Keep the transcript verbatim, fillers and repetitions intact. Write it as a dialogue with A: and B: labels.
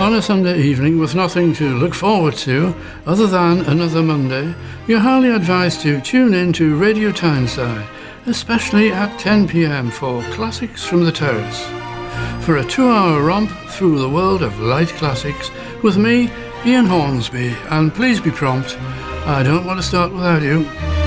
A: On a Sunday evening with nothing to look forward to other than another Monday, you're highly advised to tune in to Radio Tyneside, especially at ten p.m. for Classics from the Terrace. For a two-hour romp through the world of light classics with me, Ian Hornsby, and please be prompt, I don't want to start without you.